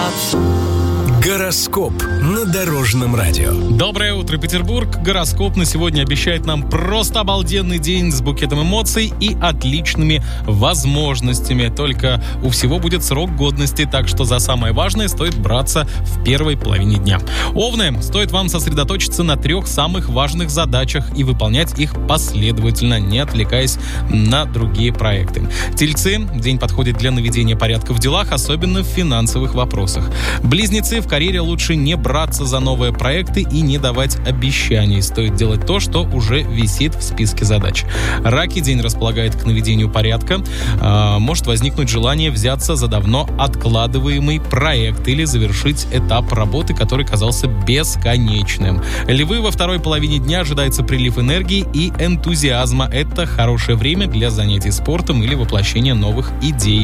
Гороскоп на Дорожном радио. Доброе утро, Петербург. Гороскоп на сегодня обещает нам просто обалденный день с букетом эмоций и отличными возможностями. Только у всего будет срок годности, так что за самое важное стоит браться в первой половине дня. Овны, стоит вам сосредоточиться на 3 самых важных задачах и выполнять их последовательно, не отвлекаясь на другие проекты. Тельцы, день подходит для наведения порядка в делах, особенно в финансовых вопросах. Близнецы, в карьере лучше не браться за новые проекты и не давать обещаний. Стоит делать то, что уже висит в списке задач. Раки, день располагает к наведению порядка. Может возникнуть желание взяться за давно откладываемый проект или завершить этап работы, который казался бесконечным. Львы, во второй половине дня ожидается прилив энергии и энтузиазма. Это хорошее время для занятий спортом или воплощения новых идей.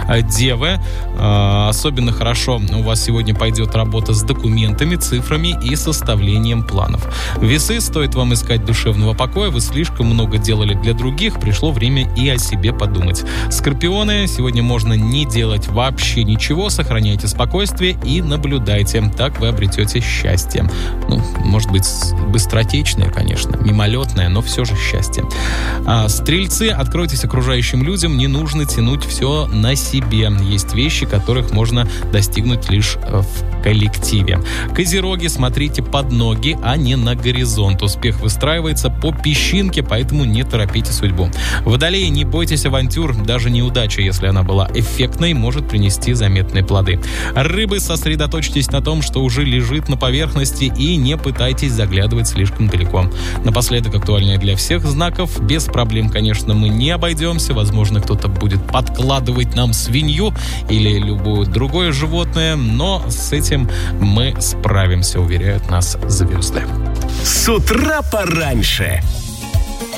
Девы, особенно хорошо у вас сегодня пойдет работа с документами, цифрами и составлением планов. Весы, стоит вам искать душевного покоя, вы слишком много делали для других, пришло время и о себе подумать. Скорпионы, сегодня можно не делать вообще ничего, сохраняйте спокойствие и наблюдайте, так вы обретете счастье. Может быть, быстротечное, конечно, мимолетное, но все же счастье. Стрельцы, откройтесь окружающим людям, не нужно тянуть все на себе. Есть вещи, которых можно достигнуть лишь в коллективе. Козероги, смотрите под ноги, а не на горизонт. Успех выстраивается по песчинке, поэтому не торопите судьбу. Водолеи, не бойтесь авантюр, даже неудача, если она была эффектной, может принести заметные плоды. Рыбы, сосредоточьтесь на том, что уже лежит на поверхности, и не пытайтесь заглядывать слишком далеко. Напоследок, актуальное для всех знаков. Без проблем, конечно, мы не обойдемся. Возможно, кто-то будет подкладывать нам свинью или любое другое животное, но с этим мы справимся, уверяют нас звезды. С утра пораньше.